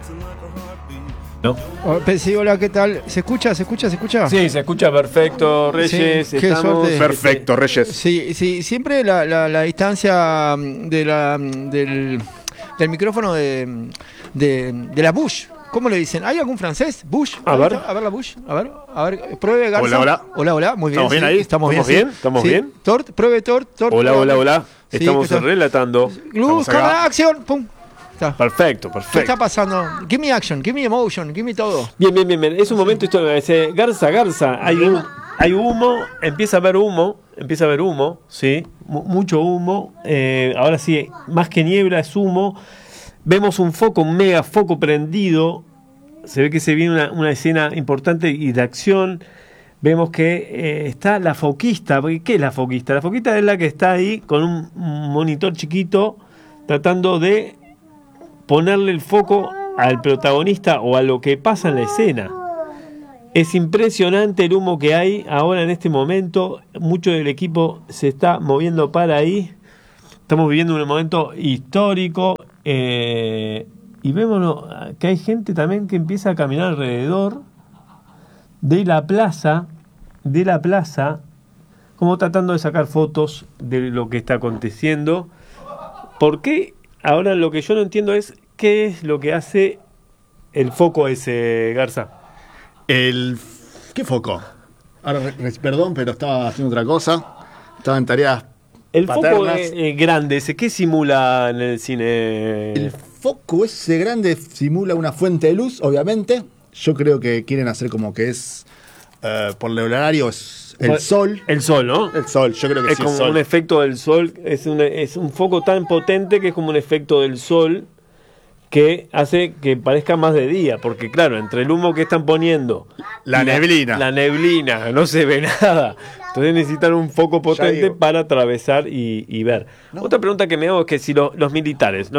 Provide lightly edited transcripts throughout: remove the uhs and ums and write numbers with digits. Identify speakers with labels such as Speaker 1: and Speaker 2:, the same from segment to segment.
Speaker 1: ¿No?
Speaker 2: Sí, hola, ¿qué tal? ¿Se escucha? ¿Se escucha?
Speaker 1: Sí, se escucha perfecto, Reyes.
Speaker 2: Sí, qué suerte.
Speaker 3: Perfecto, Reyes.
Speaker 2: Sí, siempre la distancia del micrófono de la Bush. ¿Cómo le dicen? ¿Hay algún francés? ¿Bush?
Speaker 1: A ver
Speaker 2: la Bush. A ver, pruebe Garza. Hola, muy bien.
Speaker 3: ¿Estamos bien ahí?
Speaker 2: ¿Estamos bien?
Speaker 1: ¿Estamos
Speaker 2: sí.
Speaker 1: bien?
Speaker 2: Pruebe Tort.
Speaker 1: Hola.
Speaker 2: Sí,
Speaker 1: Estamos relatando.
Speaker 2: Luz, cámara, acción, pum. Está.
Speaker 1: Perfecto.
Speaker 2: ¿Qué está pasando? Give me action, give me emotion, give me todo.
Speaker 1: Bien. Es un momento histórico. Dice, Garza, hay humo, empieza a haber humo, ¿sí? Mucho humo. Ahora sí, más que niebla es humo. Vemos un mega foco prendido. Se ve que se viene una escena importante y de acción. Vemos que está la foquista. ¿Qué es la foquista? La foquista es la que está ahí con un monitor chiquito tratando de ponerle el foco al protagonista o a lo que pasa en la escena. Es impresionante el humo que hay ahora en este momento. Mucho del equipo se está moviendo para ahí. Estamos viviendo un momento histórico. Y vemos que hay gente también que empieza a caminar alrededor de la plaza, como tratando de sacar fotos de lo que está aconteciendo. ¿Por qué? Ahora lo que yo no entiendo es qué es lo que hace el foco ese, Garza.
Speaker 3: ¿Qué foco? Ahora, perdón, pero estaba haciendo otra cosa. Estaba en tareas
Speaker 1: El
Speaker 3: paternas.
Speaker 1: foco grande ese, ¿qué simula en el cine?
Speaker 3: El foco ese grande simula una fuente de luz, obviamente. Yo creo que quieren hacer como que es, por el horario, es el sol.
Speaker 1: El sol, ¿no?
Speaker 3: El sol, yo creo que
Speaker 1: Es
Speaker 3: sí,
Speaker 1: como
Speaker 3: el sol.
Speaker 1: un efecto del sol, es un foco tan potente que es como un efecto del sol que hace que parezca más de día, porque claro, entre el humo que están poniendo,
Speaker 3: La neblina.
Speaker 1: la neblina, no se ve nada. Entonces necesitan un foco potente para atravesar y ver. No. Otra pregunta que me hago es que si los militares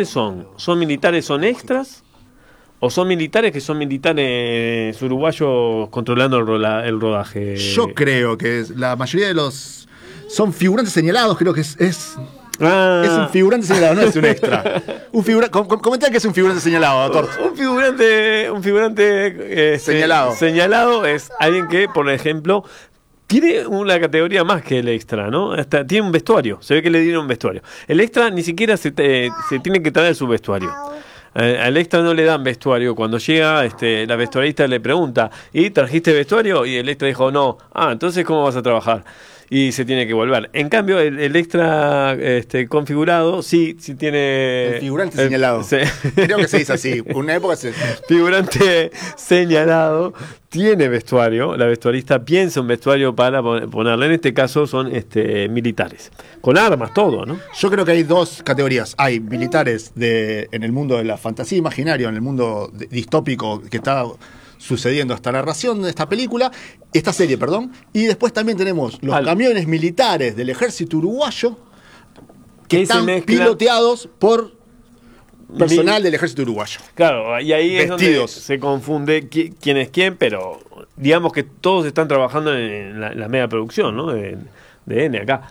Speaker 1: son extras o son militares que son militares uruguayos controlando el rodaje.
Speaker 3: Yo creo que la mayoría de los son figurantes señalados, creo que es es un figurante señalado, no es un extra. Comenta que es un figurante señalado, doctor.
Speaker 1: Un figurante señalado es alguien que, por ejemplo, tiene una categoría más que el extra, ¿no? Hasta tiene un vestuario, se ve que le dieron un vestuario. El extra ni siquiera se tiene que traer su vestuario. Al extra no le dan vestuario. Cuando llega, la vestuarista le pregunta, ¿y trajiste vestuario? Y el extra dijo, no. Entonces, ¿cómo vas a trabajar? Y se tiene que volver. En cambio, el extra configurado sí tiene...
Speaker 3: El figurante señalado. Creo que se dice así. Una época se...
Speaker 1: Figurante señalado tiene vestuario. La vestuarista piensa un vestuario para ponerle. En este caso son militares. Con armas, todo, ¿no?
Speaker 3: Yo creo que hay dos categorías. Hay militares en el mundo de la fantasía imaginaria, en el mundo distópico que está sucediendo hasta la narración de esta serie, y después también tenemos los camiones militares del ejército uruguayo que están piloteados por personal del ejército uruguayo.
Speaker 1: Claro, y ahí
Speaker 3: vestidos.
Speaker 1: Es donde se confunde quién es quién, pero digamos que todos están trabajando en la mega producción, ¿no? de N acá.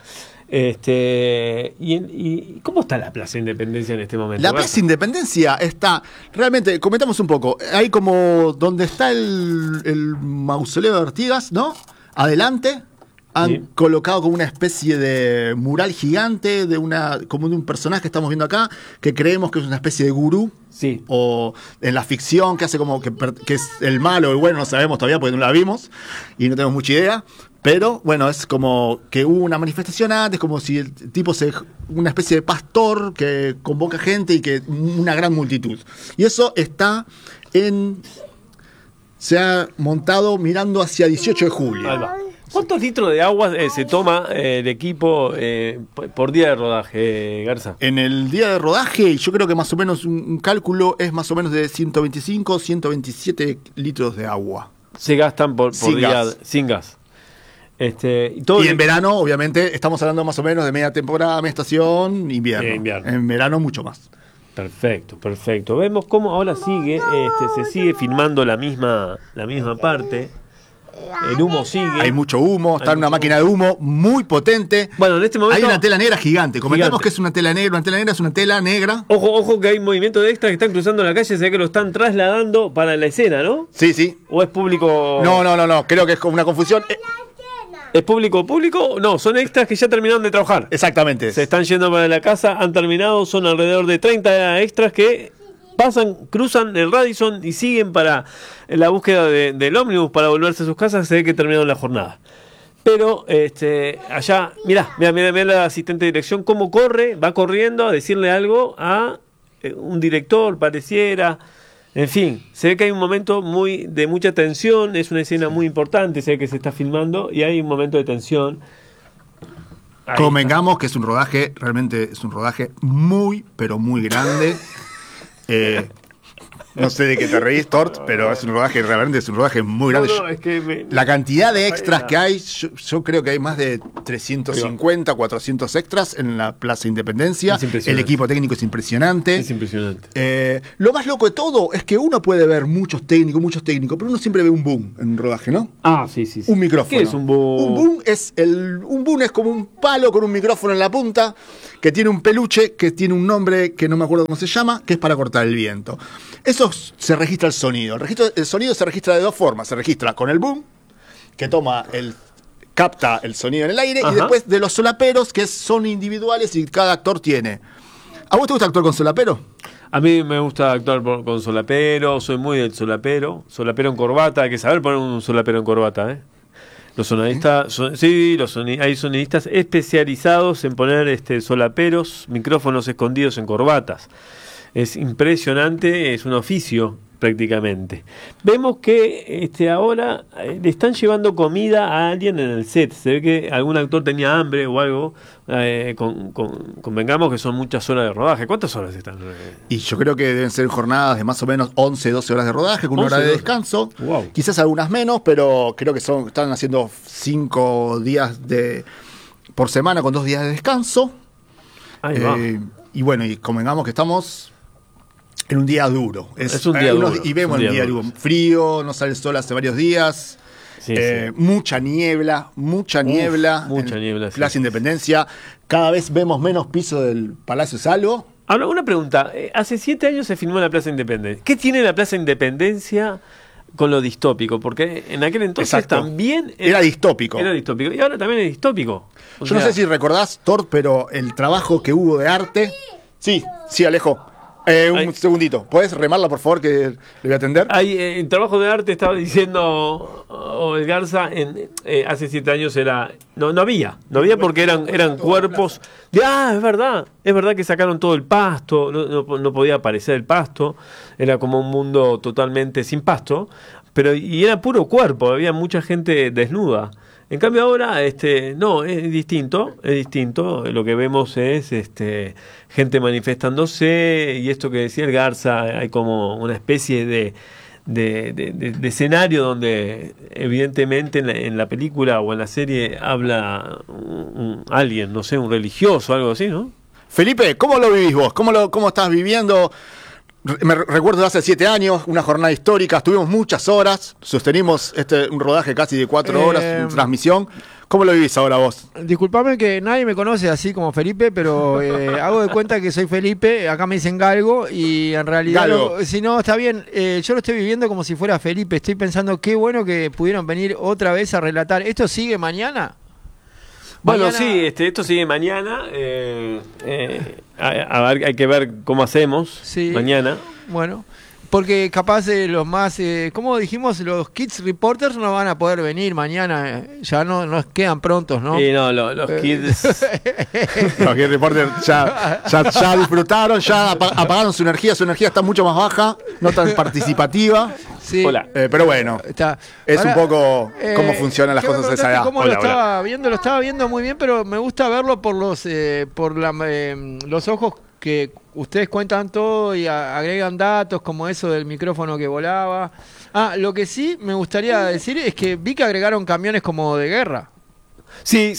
Speaker 1: ¿Y cómo está la Plaza Independencia en este momento?
Speaker 3: La Plaza Independencia está, realmente, comentamos un poco, hay como donde está el mausoleo de Artigas, ¿no? Adelante han colocado como una especie de mural gigante como de un personaje que estamos viendo acá, que creemos que es una especie de gurú.
Speaker 1: Sí.
Speaker 3: O en la ficción que hace como que es el malo o el bueno, no sabemos todavía porque no la vimos y no tenemos mucha idea. Pero bueno, es como que hubo una manifestación antes, como si el tipo una especie de pastor que convoca gente y que una gran multitud. Y eso se ha montado mirando hacia 18 de julio.
Speaker 1: Ahí va. ¿Cuántos litros de agua se toma el equipo por día de rodaje, Garza?
Speaker 3: En el día de rodaje, yo creo que más o menos un cálculo es más o menos de 125, 127 litros de agua.
Speaker 1: Se gastan por día sin gas.
Speaker 3: Y en verano, obviamente, estamos hablando más o menos de media temporada, media estación, invierno. En verano mucho más.
Speaker 1: Perfecto. Vemos cómo ahora se sigue filmando la misma parte. El humo sigue.
Speaker 3: Hay mucho humo, está
Speaker 1: Hay
Speaker 3: una
Speaker 1: mucho
Speaker 3: máquina de humo muy potente.
Speaker 1: Bueno, en este momento
Speaker 3: Hay una tela negra gigante. Comentamos
Speaker 1: Gigante.
Speaker 3: que es una tela negra. Una tela negra es una tela negra.
Speaker 1: Ojo que hay movimiento de extras que están cruzando la calle, se ve que lo están trasladando para la escena, ¿no?
Speaker 3: Sí, sí.
Speaker 1: ¿O es público?
Speaker 3: No. Creo que es como una confusión.
Speaker 1: ¿Es público? No, son extras que ya terminaron de trabajar.
Speaker 3: Exactamente.
Speaker 1: Se están yendo para la casa, han terminado, son alrededor de 30 extras que pasan, cruzan el Radisson y siguen para la búsqueda del ómnibus para volverse a sus casas. Se ve que terminaron la jornada. Pero allá, mirá la asistente de dirección cómo corre, va corriendo a decirle algo a un director, pareciera. En fin, se ve que hay un momento de mucha tensión, es una escena muy importante, se ve que se está filmando y hay un momento de tensión. Ahí
Speaker 3: Convengamos que es un rodaje, realmente es un rodaje muy, pero muy grande. No sé de qué te reís, Tort, pero es un rodaje, realmente es un rodaje muy grande.
Speaker 1: es que
Speaker 3: La cantidad de extras que hay, yo creo que hay más de 350, 400 extras en la Plaza Independencia.
Speaker 1: Es impresionante.
Speaker 3: El equipo técnico es impresionante.
Speaker 1: es impresionante.
Speaker 3: Lo más loco de todo es que uno puede ver muchos técnicos, pero uno siempre ve un boom en un rodaje, ¿no?
Speaker 1: Ah, sí.
Speaker 3: Un micrófono.
Speaker 1: ¿Qué es un boom?
Speaker 3: Un boom es como un palo con un micrófono en la punta que tiene un peluche que tiene un nombre que no me acuerdo cómo se llama, que es para cortar el viento. Eso se registra el sonido. El sonido se registra de dos formas. Se registra con el boom, que capta el sonido en el aire,
Speaker 1: Ajá.
Speaker 3: y después de los solaperos, que son individuales y cada actor tiene. ¿A vos te gusta actuar con solapero?
Speaker 1: A mí me gusta actuar con solapero, soy muy del solapero en corbata, hay que saber poner un solapero en corbata, ¿eh? Los sonidistas, hay sonidistas especializados en poner solaperos, micrófonos escondidos en corbatas. Es impresionante, es un oficio prácticamente. Vemos que ahora le están llevando comida a alguien en el set. Se ve que algún actor tenía hambre o algo. Convengamos que son muchas horas de rodaje. ¿Cuántas horas están?
Speaker 3: Y yo creo que deben ser jornadas de más o menos 11, 12 horas de rodaje, con una
Speaker 1: 11,
Speaker 3: hora de
Speaker 1: 12.
Speaker 3: descanso.
Speaker 1: Wow.
Speaker 3: Quizás algunas menos, pero creo que están haciendo 5 días por semana con 2 días de descanso.
Speaker 1: Ahí va.
Speaker 3: Y bueno, y convengamos que estamos en un día duro.
Speaker 1: Es un día duro.
Speaker 3: Y vemos
Speaker 1: Es un
Speaker 3: un
Speaker 1: día
Speaker 3: día
Speaker 1: duro.
Speaker 3: duro. Frío, no sale el sol hace varios días.
Speaker 1: Sí.
Speaker 3: Mucha niebla.
Speaker 1: Mucha niebla, sí.
Speaker 3: Plaza Independencia. Cada vez vemos menos piso del Palacio Salvo.
Speaker 1: Ahora, una pregunta. Hace 7 años se filmó la Plaza Independencia. ¿Qué tiene la Plaza Independencia con lo distópico? Porque en aquel entonces
Speaker 3: Exacto.
Speaker 1: también
Speaker 3: Era distópico.
Speaker 1: Era distópico. Y ahora también es distópico.
Speaker 3: Yo no sé si recordás, Tort, pero el trabajo que hubo de arte. Sí, Alejo. Un segundito. ¿Puedes remarla, por favor, que le voy a atender?
Speaker 1: Hay el trabajo de arte, estaba diciendo el Garza, hace 7 años no había porque eran cuerpos es verdad que sacaron todo el pasto, no podía aparecer el pasto, era como un mundo totalmente sin pasto, y era puro cuerpo, había mucha gente desnuda. En cambio ahora no, es distinto, lo que vemos es gente manifestándose, y esto que decía el Garza, hay como una especie de escenario donde evidentemente en la película o en la serie habla alguien, no sé, un religioso, algo así, ¿no?
Speaker 3: Felipe, ¿cómo lo vivís vos? ¿Cómo estás viviendo? Me recuerdo de hace 7 años, una jornada histórica, estuvimos muchas horas, sostenimos un rodaje casi de 4 horas, una transmisión. ¿Cómo lo vivís ahora vos?
Speaker 2: Disculpame que nadie me conoce así como Felipe, pero hago de cuenta que soy Felipe, acá me dicen Galgo, y en realidad,
Speaker 3: Galgo.
Speaker 2: si no, está bien, yo lo estoy viviendo como si fuera Felipe, estoy pensando qué bueno que pudieron venir otra vez a relatar. ¿Esto sigue mañana?
Speaker 1: Bueno,
Speaker 2: Mañana-
Speaker 1: sí, esto sigue mañana. A ver, hay que ver cómo hacemos
Speaker 2: Sí.
Speaker 1: mañana.
Speaker 2: Bueno, porque capaz los más, como dijimos, los Kids Reporters no van a poder venir mañana, ya no nos quedan prontos, ¿no?
Speaker 1: Y no, los kids.
Speaker 3: Los Gear Reporters ya disfrutaron, ya apagaron su energía está mucho más baja, no tan participativa.
Speaker 2: Sí.
Speaker 1: Hola.
Speaker 3: Pero bueno,
Speaker 2: Está.
Speaker 3: es
Speaker 2: Ahora,
Speaker 3: un poco cómo funcionan las
Speaker 2: ¿qué me
Speaker 3: cosas a esa
Speaker 2: preguntaste
Speaker 3: edad.
Speaker 2: ¿Cómo
Speaker 1: Hola,
Speaker 2: lo estaba viendo muy bien, pero me gusta verlo por los ojos que ustedes cuentan todo y agregan datos como eso del micrófono que volaba. Lo que sí me gustaría decir es que vi que agregaron camiones como de guerra.
Speaker 1: Sí,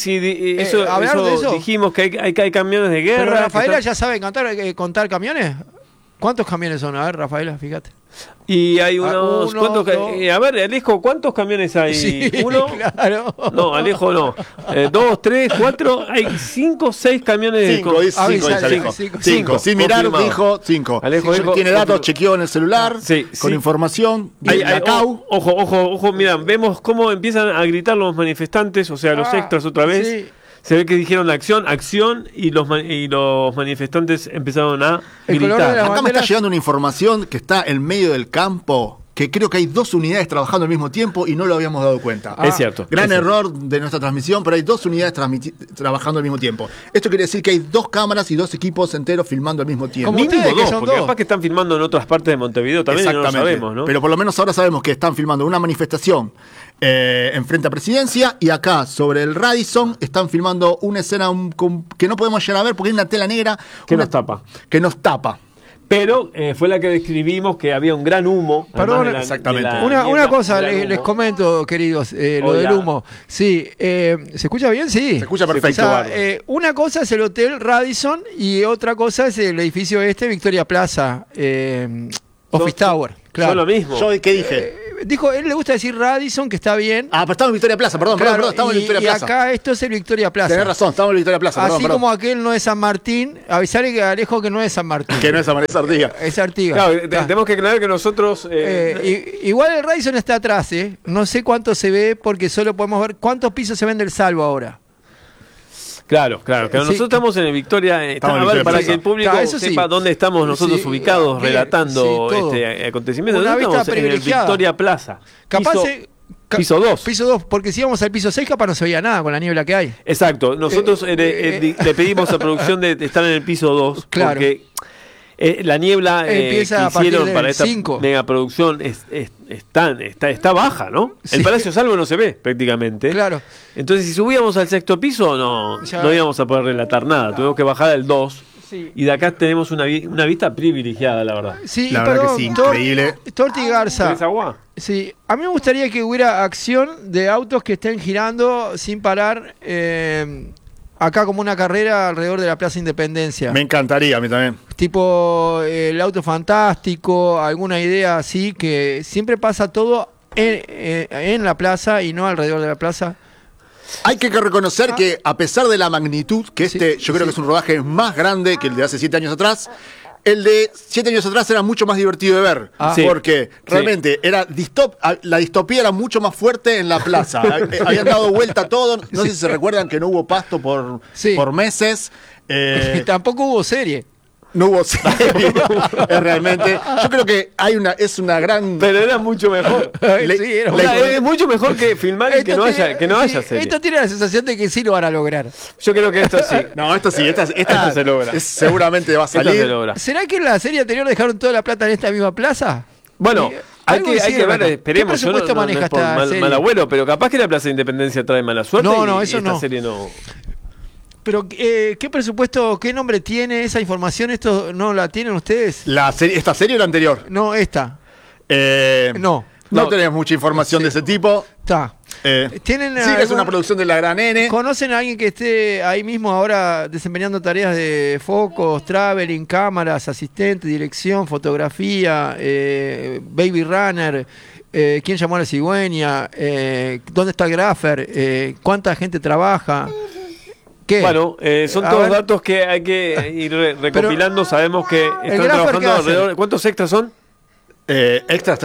Speaker 2: hablar de eso.
Speaker 1: dijimos que hay camiones de guerra.
Speaker 2: Pero
Speaker 1: que
Speaker 2: Rafaela
Speaker 1: están-
Speaker 2: ya sabe contar camiones. ¿Cuántos camiones son? A ver, Rafaela, fíjate.
Speaker 1: Y hay unos...
Speaker 2: uno,
Speaker 1: ¿cuántos
Speaker 2: dos.
Speaker 1: A ver, Alejo, ¿cuántos camiones hay?
Speaker 2: Sí,
Speaker 1: ¿Uno?
Speaker 2: claro.
Speaker 1: No, Alejo no. 2, 3, 4, hay 5, 6 camiones.
Speaker 3: Cinco, dice
Speaker 2: Ah,
Speaker 3: cinco, dice
Speaker 2: sale,
Speaker 3: Alejo.
Speaker 2: cinco.
Speaker 3: Cinco. Sin mirar,
Speaker 1: Confirmado.
Speaker 3: dijo 5.
Speaker 1: Alejo dijo-
Speaker 3: Tiene datos,
Speaker 1: confirmado.
Speaker 3: chequeó en el celular,
Speaker 1: Sí,
Speaker 3: con
Speaker 1: sí.
Speaker 3: información.
Speaker 1: Hay-
Speaker 3: la
Speaker 1: hay-
Speaker 3: CAU.
Speaker 1: ojo, miran, vemos cómo empiezan a gritar los manifestantes, o sea, los extras otra vez.
Speaker 2: Sí.
Speaker 1: Se ve que dijeron acción, y los manifestantes empezaron a
Speaker 2: El color de
Speaker 1: gritar.
Speaker 2: la
Speaker 3: Acá me está
Speaker 2: banderas-
Speaker 3: llegando una información que está en medio del campo, que creo que hay 2 unidades trabajando al mismo tiempo y no lo habíamos dado cuenta.
Speaker 1: Es cierto.
Speaker 3: Gran
Speaker 1: es cierto.
Speaker 3: error de nuestra transmisión, pero hay 2 unidades trabajando al mismo tiempo. Esto quiere decir que hay 2 cámaras y 2 equipos enteros filmando al mismo tiempo.
Speaker 2: Como
Speaker 1: Mínimo
Speaker 2: ustedes, que
Speaker 1: 2,
Speaker 2: son
Speaker 1: porque
Speaker 2: 2.
Speaker 1: capaz que están filmando en otras partes de Montevideo también y no lo sabemos, ¿no?
Speaker 3: Pero por lo menos ahora sabemos que están filmando una manifestación en frente a Presidencia y acá sobre el Radisson están filmando una escena que no podemos llegar a ver porque hay una tela negra
Speaker 1: Que
Speaker 3: una-
Speaker 1: nos tapa.
Speaker 3: Que nos tapa.
Speaker 1: Pero fue la que describimos que había un gran humo.
Speaker 2: Perdón,
Speaker 1: además
Speaker 3: exactamente.
Speaker 2: Una
Speaker 1: niebla,
Speaker 2: cosa
Speaker 1: gran
Speaker 2: les
Speaker 1: humo.
Speaker 2: comento, queridos, lo
Speaker 1: Hola.
Speaker 2: del humo. Sí, ¿se escucha bien? Sí.
Speaker 3: Se escucha perfecto.
Speaker 2: O sea,
Speaker 3: Bárbaro.
Speaker 2: una cosa es el Hotel Radisson y otra cosa es el edificio Victoria Plaza, Office Tower. Claro.
Speaker 1: Son lo mismo.
Speaker 3: ¿Yo qué dije?
Speaker 2: Dijo, él le gusta decir Radisson, que está bien.
Speaker 3: Ah, pero estamos en Victoria Plaza, perdón,
Speaker 2: Claro,
Speaker 3: perdón, estamos en Victoria
Speaker 2: y
Speaker 3: Plaza.
Speaker 2: acá esto es el Victoria Plaza.
Speaker 3: Tenés razón, estamos en Victoria Plaza,
Speaker 2: Así
Speaker 3: perdón, perdón.
Speaker 2: como aquel no es San Martín, avisarle que Alejo que no es San Martín.
Speaker 3: Que no es Amanece Artigas.
Speaker 2: Es Artigas.
Speaker 1: Claro,
Speaker 2: Está.
Speaker 1: tenemos que aclarar que nosotros...
Speaker 2: Igual el Radisson está atrás, ¿eh? No sé cuánto se ve porque solo podemos ver cuántos pisos se ven del Salvo ahora.
Speaker 1: Claro, que
Speaker 2: Sí.
Speaker 1: nosotros estamos en el Victoria,
Speaker 3: Estamos en
Speaker 1: a ver,
Speaker 3: Victoria
Speaker 1: para
Speaker 3: Plaza.
Speaker 1: que el público
Speaker 2: Claro, eso sí.
Speaker 1: sepa dónde estamos nosotros
Speaker 2: Sí,
Speaker 1: ubicados
Speaker 2: bien,
Speaker 1: relatando
Speaker 2: sí, todo.
Speaker 1: este acontecimiento.
Speaker 2: Una
Speaker 1: Nosotros
Speaker 2: vista
Speaker 1: estamos en el
Speaker 2: privilegiada.
Speaker 1: Victoria Plaza.
Speaker 2: Capaz
Speaker 1: piso 2.
Speaker 2: Piso 2, porque si íbamos al piso 6 capaz no se veía nada con la niebla que hay.
Speaker 1: Exacto, nosotros le pedimos a producción de estar en el piso 2
Speaker 2: Claro.
Speaker 1: porque la niebla
Speaker 2: Empieza
Speaker 1: que
Speaker 2: a partir
Speaker 1: hicieron
Speaker 2: del
Speaker 1: para esta
Speaker 2: 5.
Speaker 1: megaproducción está baja, ¿no?
Speaker 2: Sí.
Speaker 1: El Palacio Salvo no se ve prácticamente.
Speaker 2: Claro.
Speaker 1: Entonces, si subíamos al 6º piso,
Speaker 2: Ya.
Speaker 1: no íbamos a poder relatar nada. Tuvimos que bajar al 2.
Speaker 2: Sí.
Speaker 1: Y de acá tenemos una vista privilegiada, la verdad.
Speaker 2: Sí,
Speaker 3: La
Speaker 2: y
Speaker 3: verdad
Speaker 2: perdón,
Speaker 3: que sí, increíble.
Speaker 2: Torti Garza.
Speaker 1: ¿Tenés agua?
Speaker 2: Sí, a mí me gustaría que hubiera acción de autos que estén girando sin parar acá como una carrera alrededor de la Plaza Independencia.
Speaker 3: Me encantaría, a mí también.
Speaker 2: Tipo el auto fantástico, alguna idea así, que siempre pasa todo en la plaza y no alrededor de la plaza.
Speaker 3: Hay que reconocer que a pesar de la magnitud, que
Speaker 2: Sí,
Speaker 3: yo creo
Speaker 2: sí.
Speaker 3: que es un rodaje más grande que el de hace 7 años atrás, el de 7 años atrás era mucho más divertido de ver.
Speaker 2: Ah.
Speaker 1: Sí.
Speaker 3: Porque realmente era la distopía era mucho más fuerte en la plaza. Habían dado vuelta todo. No sé si se recuerdan que no hubo pasto
Speaker 2: Sí.
Speaker 3: por meses.
Speaker 2: Y tampoco hubo serie.
Speaker 3: No hubo serie. Es realmente. Yo creo que es una gran.
Speaker 1: Pero era mucho mejor.
Speaker 2: Sí, era
Speaker 1: O
Speaker 2: una-
Speaker 1: sea, es mucho mejor que filmar y que no haya
Speaker 2: sí,
Speaker 1: serie.
Speaker 2: Esto tiene la sensación de que sí lo van a lograr.
Speaker 1: Yo creo que esto sí.
Speaker 3: No, esto sí, esta
Speaker 1: Esto se logra.
Speaker 3: seguramente va a
Speaker 1: Esto se
Speaker 3: salir.
Speaker 1: logra.
Speaker 2: ¿Será que en la serie anterior dejaron toda la plata en esta misma plaza?
Speaker 1: Bueno,
Speaker 2: Y,
Speaker 1: hay
Speaker 2: algo
Speaker 1: que
Speaker 2: hicieron
Speaker 1: ver,
Speaker 2: acá.
Speaker 1: esperemos.
Speaker 2: ¿Qué presupuesto maneja
Speaker 1: es por
Speaker 2: esta serie?
Speaker 1: mal abuelo, pero capaz que la Plaza de Independencia trae mala suerte.
Speaker 2: No,
Speaker 1: y
Speaker 2: eso
Speaker 1: esta
Speaker 2: no.
Speaker 1: serie no.
Speaker 2: Pero, ¿qué presupuesto, qué nombre tiene esa información? ¿Esto no la tienen ustedes?
Speaker 3: ¿Esta serie o la anterior?
Speaker 2: No, esta.
Speaker 3: No.
Speaker 1: No.
Speaker 3: No tenemos mucha información de ese tipo.
Speaker 2: Está. ¿Tienen
Speaker 3: Sí, es
Speaker 2: algún-
Speaker 3: una producción de la Gran N.
Speaker 2: ¿Conocen a alguien que esté ahí mismo ahora desempeñando tareas de focos, traveling, cámaras, asistente, dirección, fotografía, baby runner? ¿Quién llamó a la cigüeña? ¿Dónde está el graffer? ¿Cuánta gente trabaja? ¿Qué?
Speaker 1: Bueno, son
Speaker 2: A
Speaker 1: todos
Speaker 2: ver.
Speaker 1: datos que hay que ir recopilando. Sabemos que están
Speaker 2: Graffer,
Speaker 1: trabajando
Speaker 2: ¿qué hace?
Speaker 1: alrededor. ¿Cuántos extras son?
Speaker 3: Extras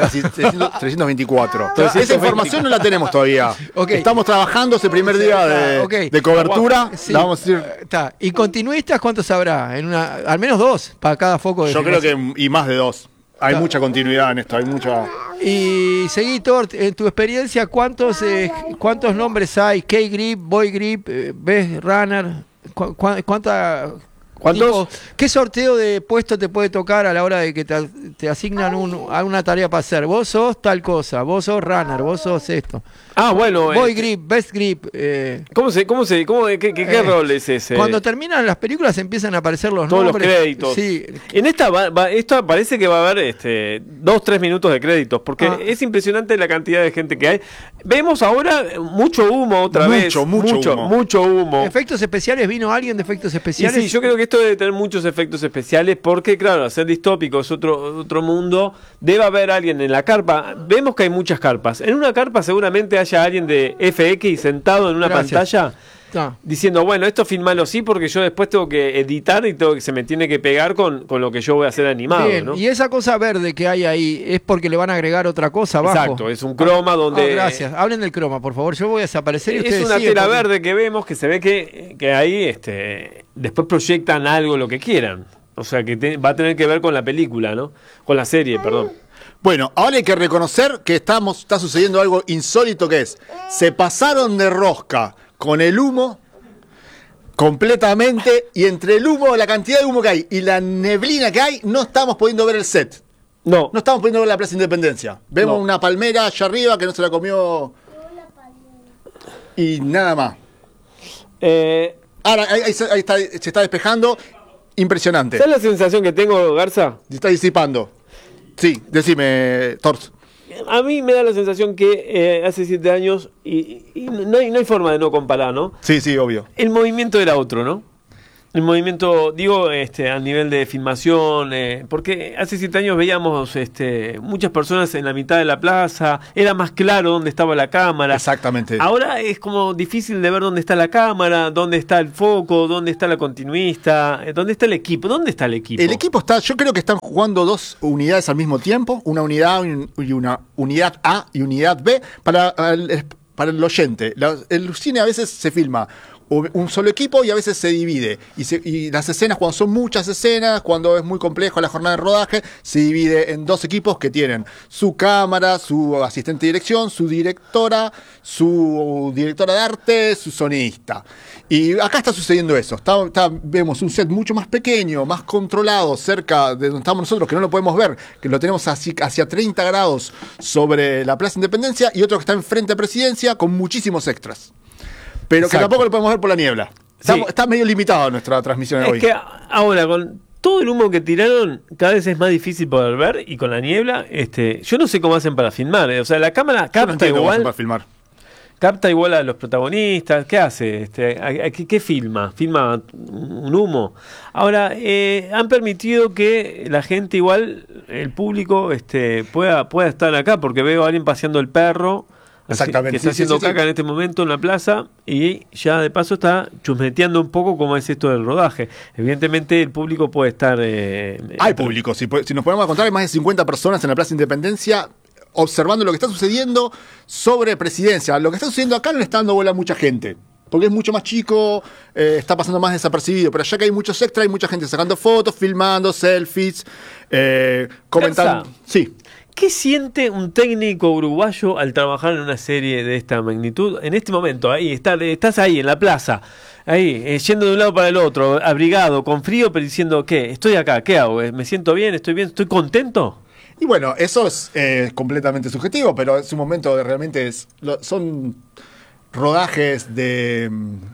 Speaker 3: 324.
Speaker 1: 324.
Speaker 3: Esa información no la tenemos todavía.
Speaker 2: Ok.
Speaker 3: Estamos trabajando ese primer día
Speaker 2: Ok.
Speaker 3: de cobertura.
Speaker 2: Sí.
Speaker 3: La vamos a decir.
Speaker 2: Está. ¿Y continuistas cuántos habrá? Al menos 2 para cada foco de
Speaker 3: Yo creo
Speaker 2: filmación.
Speaker 3: que y más de 2. Hay mucha continuidad en esto, hay mucha.
Speaker 2: Y seguí, Tort, en tu experiencia, ¿cuántos nombres hay? K-Grip, Boy Grip, Best Runner, ¿cuánta...
Speaker 1: ¿Cuántos?
Speaker 2: ¿Qué sorteo de puesto te puede tocar a la hora de que te te asignan a una tarea para hacer. Vos sos tal cosa, vos sos runner, vos sos esto.
Speaker 1: Ah, bueno.
Speaker 2: Boy grip, best grip.
Speaker 1: ¿Qué rol es ese?
Speaker 2: Cuando terminan las películas empiezan a aparecer los
Speaker 1: todos
Speaker 2: nombres.
Speaker 1: Los créditos.
Speaker 2: Sí.
Speaker 1: En esta esto parece que va a haber 2-3 minutos de créditos, porque es impresionante la cantidad de gente que hay. Vemos ahora mucho humo otra vez. Mucho humo.
Speaker 2: Efectos especiales, ¿vino alguien de efectos especiales?
Speaker 1: Y sí, yo creo que esto debe tener muchos efectos especiales, porque claro, hacer distópico es otro mundo. Debe haber alguien en la carpa. Vemos que hay muchas carpas. En una carpa seguramente haya alguien de FX sentado en una pantalla diciendo, bueno, esto filmalo así porque yo después tengo que editar y se me tiene que pegar con lo que yo voy a hacer animado.
Speaker 2: Bien, ¿no? Y esa cosa verde que hay ahí es porque le van a agregar otra cosa abajo.
Speaker 1: Exacto, es un croma donde...
Speaker 2: gracias, hablen del croma, por favor, yo voy a desaparecer y ustedes
Speaker 1: es una
Speaker 2: siguen
Speaker 1: tela verde que vemos, que se ve que ahí después proyectan algo, lo que quieran. O sea, que va a tener que ver con la película, ¿no? Con la serie, perdón.
Speaker 3: Bueno, ahora hay que reconocer que está sucediendo algo insólito, que es, se pasaron de rosca con el humo completamente, y entre el humo, la cantidad de humo que hay y la neblina que hay, no estamos pudiendo ver el set. No estamos pudiendo ver la Plaza Independencia. Vemos una palmera allá arriba que no se la comió y nada más. Ahora ahí se está despejando. Impresionante.
Speaker 1: ¿Sabes la sensación que tengo, Garza?
Speaker 3: Se está disipando. Sí, decime, Tors.
Speaker 1: A mí me da la sensación que hace 7 años, y no hay forma de no comparar, ¿no?
Speaker 3: Sí, obvio.
Speaker 1: El movimiento era otro, ¿no? El movimiento, digo, a nivel de filmación, porque hace 7 años veíamos muchas personas en la mitad de la plaza, era más claro dónde estaba la cámara.
Speaker 3: Exactamente.
Speaker 1: Ahora es como difícil de ver dónde está la cámara, dónde está el foco, dónde está la continuista, dónde está el equipo. ¿Dónde está el equipo?
Speaker 3: El equipo yo creo que están jugando 2 unidades al mismo tiempo, una unidad y una unidad A y unidad B para el oyente. El cine a veces se filma un solo equipo y a veces se divide, y las escenas, cuando son muchas escenas, cuando es muy complejo la jornada de rodaje, se divide en 2 equipos que tienen su cámara, su asistente de dirección, su directora de arte, su sonidista. Y acá está sucediendo eso. Vemos un set mucho más pequeño, más controlado, cerca de donde estamos nosotros, que no lo podemos ver, que lo tenemos hacia 30 grados sobre la Plaza Independencia, y otro que está enfrente a Presidencia con muchísimos extras. Pero que tampoco lo podemos ver por la niebla. Está medio limitado nuestra transmisión de hoy.
Speaker 1: Es que ahora, con todo el humo que tiraron, cada vez es más difícil poder ver, y con la niebla, yo no sé cómo hacen para filmar. O sea, la cámara capta igual.
Speaker 3: Para filmar.
Speaker 1: Capta igual a los protagonistas. ¿Qué hace? ¿Qué filma? ¿Filma un humo? Ahora, han permitido que la gente igual, el público, pueda estar acá, porque veo a alguien paseando el perro.
Speaker 3: Exactamente.
Speaker 1: Que está haciendo caca en este momento en la plaza, y ya de paso está chusmeteando un poco cómo es esto del rodaje. Evidentemente el público puede estar...
Speaker 3: hay público, si nos podemos contar, hay más de 50 personas en la Plaza Independencia observando lo que está sucediendo sobre Presidencia. Lo que está sucediendo acá no le está dando bola a mucha gente, porque es mucho más chico, está pasando más desapercibido, pero allá que hay muchos extras, hay mucha gente sacando fotos, filmando, selfies, comentando. Sí.
Speaker 1: ¿Qué siente un técnico uruguayo al trabajar en una serie de esta magnitud? En este momento, ahí estás ahí en la plaza, ahí, yendo de un lado para el otro, abrigado, con frío, pero diciendo, ¿qué? Estoy acá, ¿qué hago? ¿Me siento bien? ¿Estoy contento?
Speaker 3: Y bueno, eso es completamente subjetivo, pero es un momento de realmente son rodajes de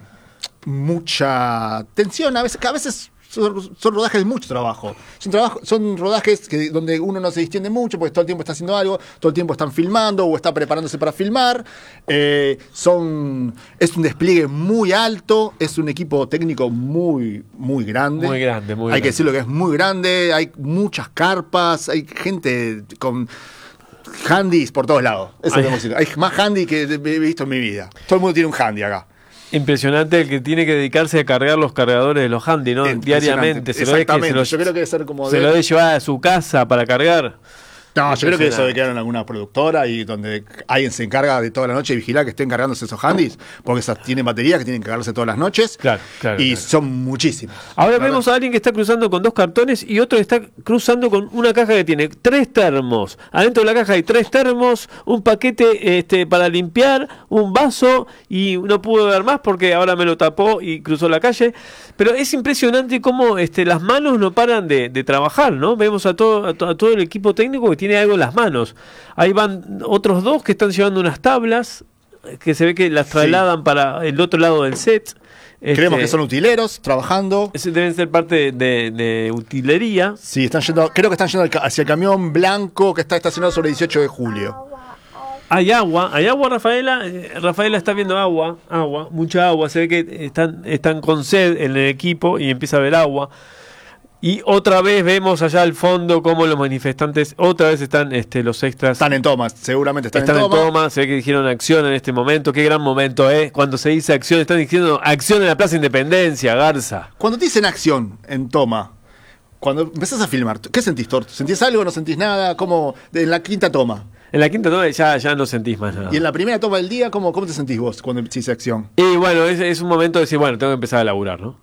Speaker 3: mucha tensión, a veces son rodajes de mucho trabajo. Son rodajes donde uno no se distiende mucho, porque todo el tiempo está haciendo algo, todo el tiempo están filmando o está preparándose para filmar. Es un despliegue muy alto, es un equipo técnico muy, muy grande.
Speaker 1: Muy grande.
Speaker 3: Hay que decirlo que es muy grande, hay muchas carpas, hay gente con handys por todos lados. Eso debemos decir. Hay más handy que he visto en mi vida. Todo el mundo tiene un handy acá.
Speaker 1: Impresionante el que tiene que dedicarse a cargar los cargadores de los handy, ¿no? Diariamente.
Speaker 3: Exactamente. Yo creo que debe ser como...
Speaker 1: Se lo debe llevar a su casa para cargar.
Speaker 3: No, yo creo que eso
Speaker 1: Impresionante.
Speaker 3: debe quedar en alguna productora y donde alguien se encarga de toda la noche de vigilar que estén cargándose esos handys, porque esas tienen baterías que tienen que cargarse todas las noches.
Speaker 1: Claro, claro,
Speaker 3: y
Speaker 1: claro.
Speaker 3: son muchísimos.
Speaker 1: Ahora
Speaker 3: La
Speaker 1: vemos a alguien que está cruzando con 2 cartones y otro que está cruzando con una caja que tiene 3 termos. Adentro de la caja hay 3 termos, un paquete para limpiar, un vaso y no pude ver más porque ahora me lo tapó y cruzó la calle. Pero es impresionante cómo las manos no paran de trabajar, ¿no? Vemos a todo el equipo técnico que tiene algo en las manos. Ahí van otros 2 que están llevando unas tablas que se ve que las trasladan para el otro lado del set.
Speaker 3: Creemos que son utileros, trabajando.
Speaker 1: Ese deben ser parte de utilería.
Speaker 3: Sí, están yendo, creo que están yendo hacia el camión blanco que está estacionado sobre el 18 de julio.
Speaker 1: Hay agua, Rafaela. Rafaela está viendo agua, mucha agua. Se ve que están con sed en el equipo y empieza a haber agua. Y otra vez vemos allá al fondo cómo los manifestantes, otra vez están los extras.
Speaker 3: Están en toma, seguramente están
Speaker 1: Están
Speaker 3: en
Speaker 1: en
Speaker 3: toma.
Speaker 1: toma, se ve que dijeron acción en este momento. Qué gran momento, cuando se dice acción, están diciendo acción en la Plaza Independencia, Garza.
Speaker 3: Cuando te dicen acción en toma, cuando empezás a filmar, ¿qué sentís, Torto? ¿Sentís algo? ¿No sentís nada? ¿Cómo? En la quinta toma.
Speaker 1: En la quinta toma ya no sentís más nada.
Speaker 3: Y en la primera toma del día, ¿cómo te sentís vos cuando se dice acción?
Speaker 1: Y bueno, es un momento de decir, bueno, tengo que empezar a laburar, ¿no?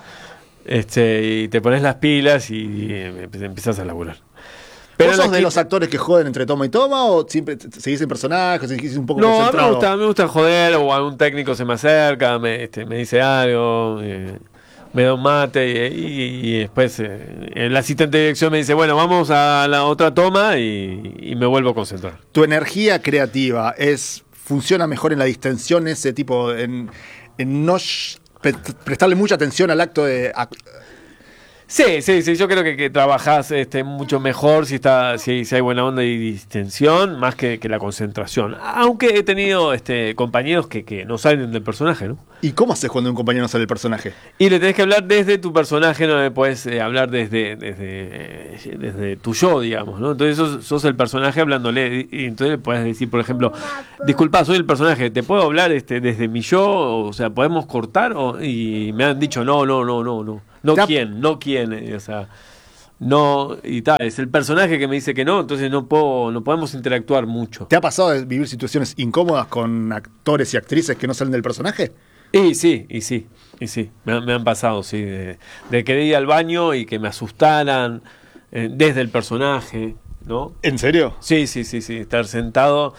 Speaker 1: Y te pones las pilas y empezás a laburar.
Speaker 3: ¿Vos sos
Speaker 1: en la
Speaker 3: de los
Speaker 1: quinta-
Speaker 3: actores que joden entre toma y toma o siempre seguís en personajes, seguís un poco
Speaker 1: No,
Speaker 3: concentrado?
Speaker 1: me gusta joder, o algún técnico se me acerca, me dice algo, me da un mate y después el asistente de dirección me dice, bueno, vamos a la otra toma y me vuelvo a concentrar.
Speaker 3: ¿Tu energía creativa funciona mejor en la distensión, ese tipo, en no prestarle mucha atención al acto de...
Speaker 1: Sí, yo creo que trabajás mucho mejor si hay buena onda y distensión, más que la concentración. Aunque he tenido compañeros que no salen del personaje, ¿no?
Speaker 3: ¿Y cómo haces cuando un compañero no sale del personaje?
Speaker 1: Y le tenés que hablar desde tu personaje, no le puedes hablar desde tu yo, digamos, ¿no? Entonces sos el personaje hablándole, y entonces le puedes decir, por ejemplo, disculpa, soy el personaje, ¿te puedo hablar desde mi yo? O sea, ¿podemos cortar? Y me han dicho, no. No quién, o sea, no, y tal, es el personaje que me dice que no, entonces no podemos interactuar mucho.
Speaker 3: ¿Te ha pasado de vivir situaciones incómodas con actores y actrices que no salen del personaje?
Speaker 1: Y sí, me han pasado, sí, de querer ir al baño y que me asustaran desde el personaje, ¿no?
Speaker 3: ¿En serio?
Speaker 1: Sí, estar sentado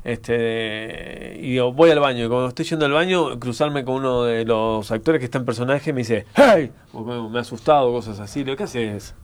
Speaker 1: y digo, voy al baño, y cuando estoy yendo al baño, cruzarme con uno de los actores que está en personaje me dice, ¡hey! Me ha asustado, cosas así, lo que hace es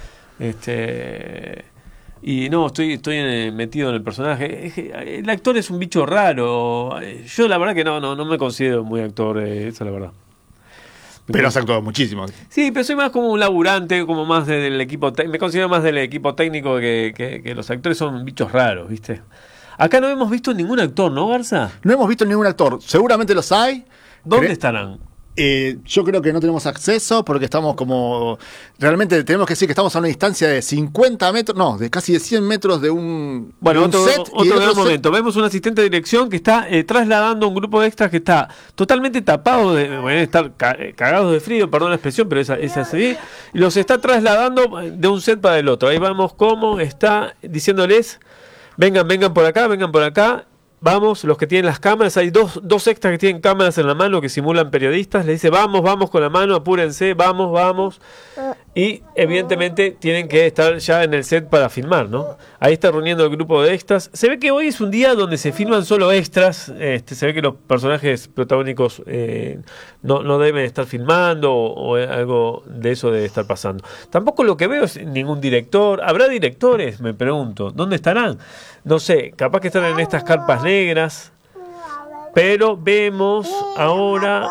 Speaker 1: y no, estoy metido en el personaje. Es que el actor es un bicho raro. Yo la verdad que no me considero muy actor, esa es la verdad.
Speaker 3: Pero has actuado muchísimo.
Speaker 1: Sí, pero soy más como un laburante, como más del equipo me considero más del equipo técnico que los actores son bichos raros, ¿viste? Acá no hemos visto ningún actor, ¿no, Garza?
Speaker 3: No hemos visto ningún actor. Seguramente los hay.
Speaker 1: ¿Dónde estarán?
Speaker 3: Yo creo que no tenemos acceso porque estamos como... Realmente tenemos que decir que estamos a una distancia de 50 metros, no, de casi de 100 metros de un,
Speaker 1: Bueno,
Speaker 3: de un set. y de
Speaker 1: otro gran
Speaker 3: set.
Speaker 1: momento. Vemos un asistente de dirección que está trasladando un grupo de extras que está totalmente tapado, deben estar cagados de frío, perdón la expresión, pero esa es así, y los está trasladando de un set para el otro. Ahí vamos cómo está diciéndoles, vengan por acá. Vamos, los que tienen las cámaras, hay dos extras que tienen cámaras en la mano que simulan periodistas, le dice vamos con la mano, apúrense, vamos. Y evidentemente tienen que estar ya en el set para filmar, ¿no? Ahí está reuniendo el grupo de extras. Se ve que hoy es un día donde se filman solo extras, se ve que los personajes protagónicos no deben estar filmando o algo de eso debe estar pasando. Tampoco lo que veo es ningún director. ¿Habrá directores? Me pregunto. ¿Dónde estarán? No sé, capaz que están en estas carpas negras. Pero vemos ahora...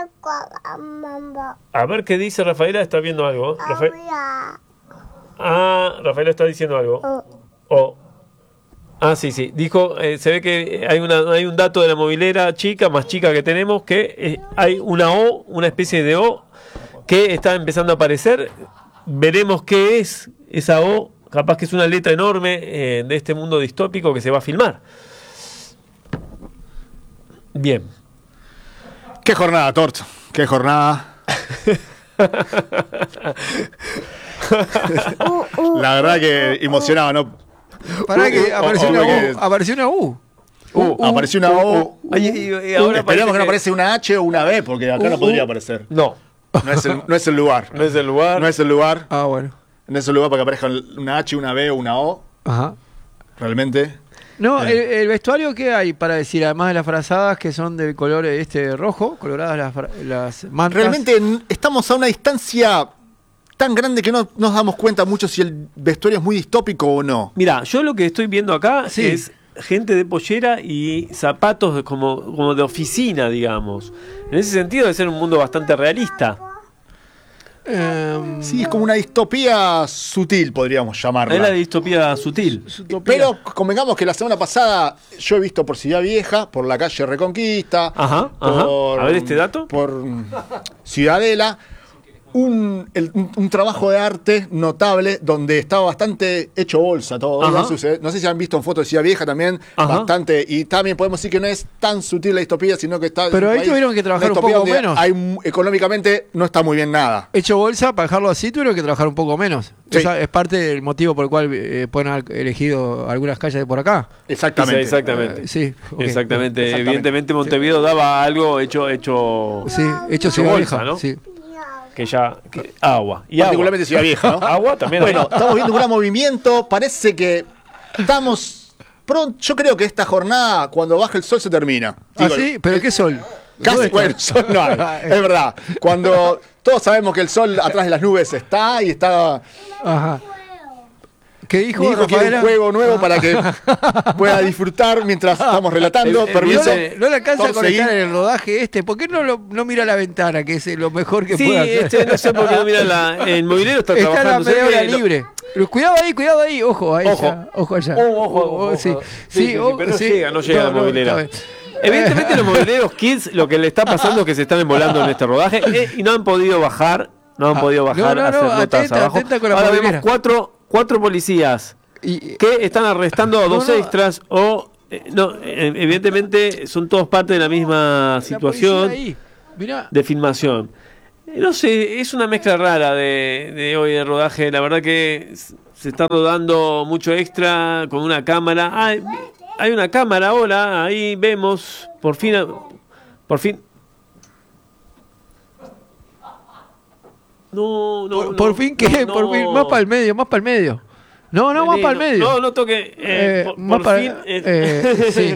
Speaker 1: A ver qué dice Rafaela, está viendo algo. Rafaela está diciendo algo. Sí. Dijo, se ve que hay un dato de la movilera más chica que tenemos, que hay una especie de O que está empezando a aparecer. Veremos qué es esa O. Capaz que es una letra enorme de este mundo distópico que se va a filmar. Bien.
Speaker 3: Qué jornada, Tort. Qué jornada. La verdad que emocionaba, ¿no?
Speaker 2: Pará que apareció una
Speaker 3: que-
Speaker 2: U. Apareció una U.
Speaker 3: Apareció una O.
Speaker 1: Ay, y ahora
Speaker 3: Esperemos
Speaker 1: parece
Speaker 3: que no aparece una H o una B, porque acá no podría aparecer.
Speaker 1: No,
Speaker 3: No es el lugar.
Speaker 1: no es el lugar.
Speaker 3: No es el lugar.
Speaker 2: Ah, bueno.
Speaker 3: No es el lugar para que aparezca una H, una B o una O.
Speaker 2: Ajá.
Speaker 3: Realmente.
Speaker 2: No, el vestuario, ¿qué hay para decir? Además de las frazadas que son del color rojo, coloradas las mantas.
Speaker 3: Realmente estamos a una distancia tan grande que no nos damos cuenta mucho si el vestuario es muy distópico o no.
Speaker 1: Mira, yo lo que estoy viendo acá
Speaker 2: Sí.
Speaker 1: es gente de pollera y zapatos como de oficina, digamos. En ese sentido debe ser un mundo bastante realista.
Speaker 3: Sí, es como una distopía sutil, podríamos llamarla.
Speaker 1: Es la distopía sutil.
Speaker 3: Pero convengamos que la semana pasada yo he visto por Ciudad Vieja, por la calle Reconquista,
Speaker 1: Ajá. A ver este dato.
Speaker 3: por Ciudadela, un trabajo de arte notable donde estaba bastante hecho bolsa todo.
Speaker 1: Ajá.
Speaker 3: No sé si han visto en fotos de Ciudad Vieja también,
Speaker 1: Ajá.
Speaker 3: bastante. Y también podemos decir que no es tan sutil la distopía, sino que está.
Speaker 2: Pero
Speaker 3: es un
Speaker 2: ahí
Speaker 3: país,
Speaker 2: tuvieron que trabajar
Speaker 3: una
Speaker 2: un
Speaker 3: distopía
Speaker 2: poco
Speaker 3: donde
Speaker 2: menos.
Speaker 3: Económicamente no está muy bien nada.
Speaker 2: Hecho bolsa, para dejarlo así, tuvieron que trabajar un poco menos.
Speaker 3: Sí.
Speaker 2: Esa es parte del motivo por el cual pueden haber elegido algunas calles de por acá.
Speaker 3: Exactamente.
Speaker 1: Exactamente.
Speaker 2: Sí, ok.
Speaker 1: Exactamente. Evidentemente Montevideo daba algo hecho
Speaker 2: Sí, hecho
Speaker 1: Su
Speaker 2: Ciudad
Speaker 1: bolsa,
Speaker 2: Vieja,
Speaker 1: ¿no?
Speaker 2: sí.
Speaker 1: agua. Y
Speaker 3: Particularmente Ciudad Vieja, ¿no?
Speaker 1: agua también.
Speaker 3: Bueno, estamos viendo un gran movimiento. Parece que estamos pronto. Yo creo que esta jornada, cuando baja el sol, se termina.
Speaker 2: Ah,
Speaker 3: Digo,
Speaker 2: sí, pero ¿qué sol?
Speaker 3: Casi,
Speaker 2: ¿Dónde está?
Speaker 3: bueno, sol no hay. Es verdad. Cuando todos sabemos que el sol atrás de las nubes está y está.
Speaker 2: Ajá. ¿Qué dijo,
Speaker 3: Mi hijo quiere un
Speaker 2: Rafaela?
Speaker 3: juego nuevo para que pueda disfrutar mientras estamos relatando. Permiso.
Speaker 2: No le alcanza a
Speaker 3: Por
Speaker 2: conectar
Speaker 3: seguir.
Speaker 2: en el rodaje este. ¿Por qué no mira la ventana, que es lo mejor que
Speaker 1: Sí,
Speaker 2: puede hacer?
Speaker 1: no sé por qué no mira el movilero está
Speaker 2: Está en la
Speaker 1: trabajando.
Speaker 2: media
Speaker 1: se ve
Speaker 2: hora
Speaker 1: que lo-
Speaker 2: libre. Cuidado ahí, ojo, ahí
Speaker 1: Ojo.
Speaker 2: ya, ojo allá.
Speaker 1: Ojo.
Speaker 2: Sí,
Speaker 1: Sí, pero no llega, no llega la movilera.
Speaker 2: está bien.
Speaker 1: Evidentemente los mobileros kids lo que le está pasando es que se están envolando en este rodaje y no han podido bajar,
Speaker 2: No,
Speaker 1: a hacer notas
Speaker 2: atenta,
Speaker 1: abajo.
Speaker 2: atenta con la
Speaker 1: Ahora
Speaker 2: movilera.
Speaker 1: vemos cuatro policías
Speaker 2: Y,
Speaker 1: que están arrestando a dos
Speaker 2: No,
Speaker 1: extras o evidentemente son todos parte de la misma
Speaker 2: la
Speaker 1: situación
Speaker 2: policía ahí. Mirá,
Speaker 1: de filmación. No sé, es una mezcla rara de hoy de rodaje. La verdad que se está rodando mucho extra con una cámara. Hay una cámara ahora, ahí vemos, por fin. No,
Speaker 2: por fin, ¿qué?
Speaker 1: no.
Speaker 2: Por fin, más para el medio. No, más para el medio.
Speaker 1: No toque.
Speaker 2: Más
Speaker 1: Por
Speaker 2: para
Speaker 1: fin.
Speaker 2: sí.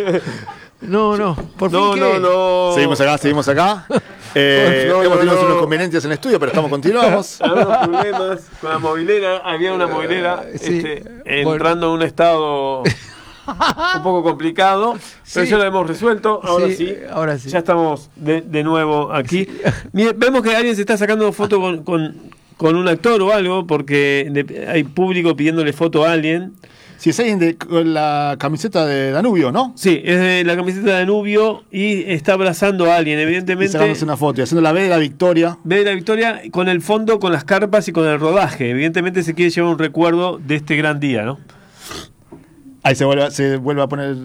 Speaker 2: No, por fin, ¿qué?
Speaker 1: No.
Speaker 3: Seguimos acá.
Speaker 1: No,
Speaker 3: hemos tenido
Speaker 1: no.
Speaker 3: unos inconvenientes en el estudio, pero continuamos.
Speaker 1: Algunos problemas con la movilera. Había una movilera
Speaker 2: Sí.
Speaker 1: entrando en un estado un poco complicado, pero
Speaker 2: Sí.
Speaker 1: ya lo hemos resuelto. Ahora
Speaker 2: Sí,
Speaker 1: sí,
Speaker 2: ahora sí.
Speaker 1: ya estamos de nuevo aquí. Miren, vemos que alguien se está sacando foto con un actor o algo, porque hay público pidiéndole foto a alguien.
Speaker 3: Si es alguien con la camiseta de Danubio, ¿no?
Speaker 1: Sí, es de la camiseta de Danubio y está abrazando a alguien,
Speaker 3: Y
Speaker 1: evidentemente.
Speaker 3: sacándose una foto y haciendo la B de la victoria.
Speaker 1: Ve la victoria con el fondo, con las carpas y con el rodaje. Evidentemente se quiere llevar un recuerdo de este gran día, ¿no?
Speaker 3: Ahí se vuelve a poner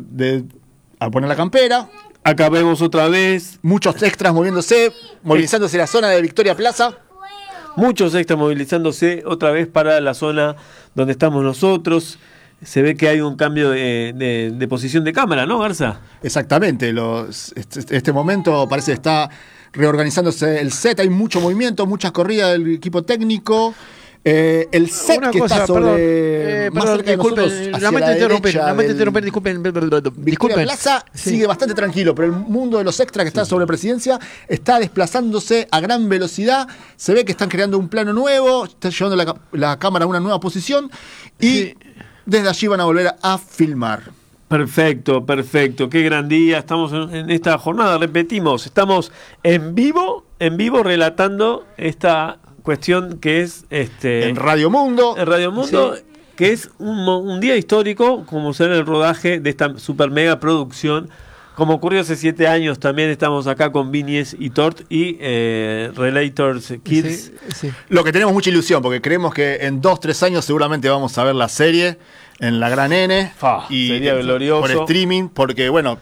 Speaker 3: la campera.
Speaker 1: Acá vemos otra vez
Speaker 3: Muchos extras movilizándose la zona de Victoria Plaza.
Speaker 1: muchos extras movilizándose otra vez para la zona donde estamos nosotros. Se ve que hay un cambio de posición de cámara, ¿no, Garza?
Speaker 3: Exactamente. Este momento parece que está reorganizándose el set. Hay mucho movimiento, muchas corridas del equipo técnico. El set
Speaker 2: Una
Speaker 3: que
Speaker 2: cosa,
Speaker 3: está sobre más cerca de nosotros, hacia
Speaker 2: lamento
Speaker 3: la
Speaker 2: interrumpir,
Speaker 3: derecha del
Speaker 2: disculpen.
Speaker 3: Victoria
Speaker 2: Disculpen.
Speaker 3: Plaza
Speaker 2: Sí.
Speaker 3: sigue bastante tranquilo, pero el mundo de los extras que está sobre Presidencia está desplazándose a gran velocidad. Se ve que están creando un plano nuevo, están llevando la cámara a una nueva posición y
Speaker 2: Sí.
Speaker 3: desde allí van a volver a filmar.
Speaker 1: Perfecto. Qué gran día. Estamos en esta jornada, repetimos, estamos en vivo relatando esta cuestión que es
Speaker 3: En Radio Mundo.
Speaker 1: en Radio Mundo,
Speaker 2: Sí.
Speaker 1: que es un día histórico, como será el rodaje de esta super mega producción. Como ocurrió hace 7 años, también estamos acá con Vinies y Tort y Relators Kids.
Speaker 2: Sí.
Speaker 3: Lo que tenemos mucha ilusión, porque creemos que en 2-3 años seguramente vamos a ver la serie en la Gran N.
Speaker 1: Sería glorioso.
Speaker 3: Por streaming, porque bueno,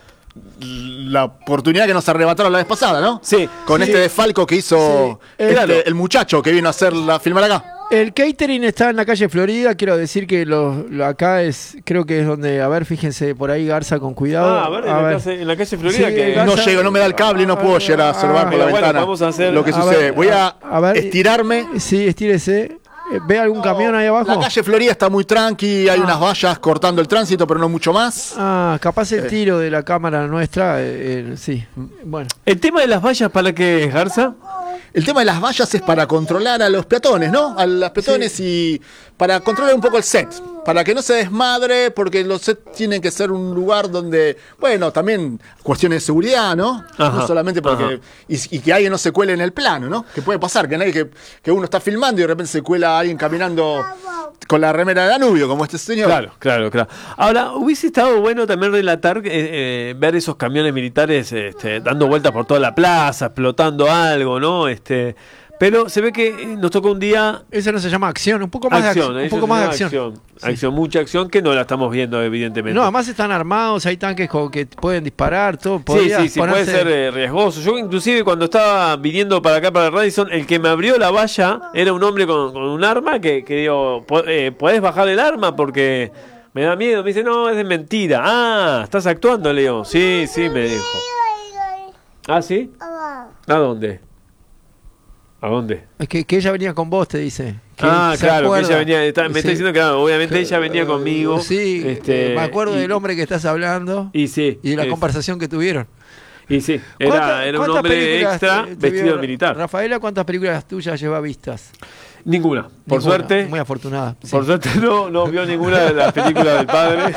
Speaker 3: la oportunidad que nos arrebataron la vez pasada, ¿no?
Speaker 1: Sí.
Speaker 3: Con
Speaker 1: Sí.
Speaker 3: este desfalco que hizo
Speaker 1: Sí. Claro.
Speaker 3: el muchacho que vino a filmar acá.
Speaker 2: El catering está en la calle Florida. Quiero decir que acá creo que es donde, a ver, fíjense por ahí, Garza, con cuidado.
Speaker 1: A ver, en la calle Florida,
Speaker 2: Sí,
Speaker 1: que
Speaker 2: Garza-
Speaker 3: No llego, no me da el cable y no puedo llegar a observar por la
Speaker 1: bueno,
Speaker 3: ventana
Speaker 1: vamos a hacer-
Speaker 3: lo que
Speaker 2: A
Speaker 3: sucede.
Speaker 2: ver,
Speaker 3: Voy a
Speaker 2: ver,
Speaker 3: estirarme.
Speaker 2: Sí, estírese. ¿Ve algún camión ahí abajo?
Speaker 3: La calle Florida está muy tranqui, hay unas vallas cortando el tránsito, pero no mucho más.
Speaker 2: Capaz el tiro de la cámara nuestra, sí. Bueno.
Speaker 1: el tema de las vallas, ¿para qué es, Garza?
Speaker 3: El tema de las vallas es para controlar a los peatones, ¿no? A los peatones y para controlar un poco el set. Para que no se desmadre, porque los sets tienen que ser un lugar donde, bueno, también cuestiones de seguridad, ¿no?
Speaker 1: Ajá,
Speaker 3: No solamente porque.
Speaker 1: ajá.
Speaker 3: Y que alguien no se cuele en el plano, ¿no? Que puede pasar, que uno está filmando y de repente se cuela alguien caminando con la remera de Danubio, como este señor.
Speaker 1: Claro. Ahora, hubiese estado bueno también relatar, ver esos camiones militares dando vueltas por toda la plaza, explotando algo, ¿no? Pero se ve que nos tocó un día
Speaker 2: Eso no se llama acción, un poco más
Speaker 1: acción,
Speaker 2: de acción. Un
Speaker 1: eso
Speaker 2: poco
Speaker 1: se
Speaker 2: más de
Speaker 1: llama
Speaker 2: acción.
Speaker 1: acción, mucha acción que no la estamos viendo, evidentemente.
Speaker 2: No, además están armados, hay tanques que pueden disparar, todo.
Speaker 1: Sí,
Speaker 2: Podrías
Speaker 1: puede
Speaker 2: ponerse-
Speaker 1: ser riesgoso. Yo inclusive cuando estaba viniendo para acá, para el Radisson, el que me abrió la valla era un hombre con un arma que digo, ¿podés bajar el arma? Porque me da miedo. Me dice, no, es de mentira. Ah, ¿estás actuando, Leo? Sí, me dijo. ¿Ah, sí? ¿A dónde? ¿A dónde?
Speaker 2: Es que ella venía con vos, te dice. Que
Speaker 1: Ah,
Speaker 2: se
Speaker 1: claro,
Speaker 2: acuerda.
Speaker 1: que ella venía, me está
Speaker 2: Sí.
Speaker 1: diciendo que obviamente ella venía conmigo.
Speaker 2: Sí, me acuerdo del hombre que estás hablando
Speaker 1: Y sí.
Speaker 2: y de la
Speaker 1: es-
Speaker 2: conversación que tuvieron.
Speaker 1: Y sí,
Speaker 2: ¿Cuántas-
Speaker 1: era un
Speaker 2: cuántas
Speaker 1: hombre
Speaker 2: películas
Speaker 1: extra
Speaker 2: te
Speaker 1: vestido
Speaker 2: vio,
Speaker 1: de militar.
Speaker 2: Rafaela, ¿cuántas películas tuyas lleva vistas?
Speaker 1: Ninguna. Por
Speaker 2: Ninguna.
Speaker 1: suerte.
Speaker 2: Muy afortunada. Sí.
Speaker 1: Por suerte no vio ninguna de las películas del padre.